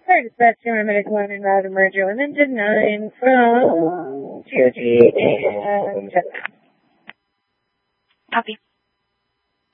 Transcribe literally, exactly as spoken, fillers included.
Sorry, dispatch to medical one and route emerger women to nine from T O G and Copy.